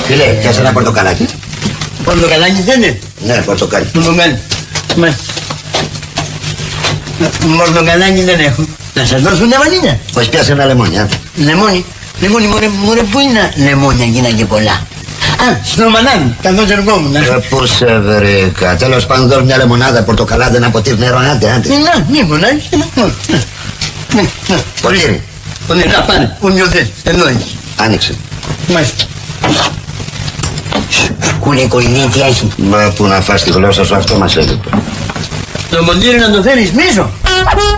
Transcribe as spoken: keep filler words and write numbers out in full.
Φίλε, πιάσε ένα πορτοκαλάκι. Πορτοκαλάκι δεν είναι? Ναι, πορτοκάλι. Πορτοκάλι. Πορτοκαλάκι δεν έχω. Να σας δώσω λεμονίνια. Πώς πιάσε ένα λεμόνι, α. Λεμόνι. Λεμόνι, μωρέ, μωρέ, πού είναι λεμόνια γίνα και πολλά. Α, στο μανάδι, καθώς εργόμουν. Ε, πού σε βρήκα. Τέλος πάντων, δώσ' μια λεμονάδα, πορτοκαλάδα, ένα ποτήρι νερό, άντε, άντε. Να, μήπως, να έχεις. Ποτήρι. Ποτήρι, να πάνε, πού νιώθες, εδώ έχεις. Άνοιξε. Μάλιστα. Σκούνε κοϊνή, τι έχει. Μα που να φας τη γλώσσα σου, αυτό μας έλειπε. Το ποτήρι να το φέρεις πίσω.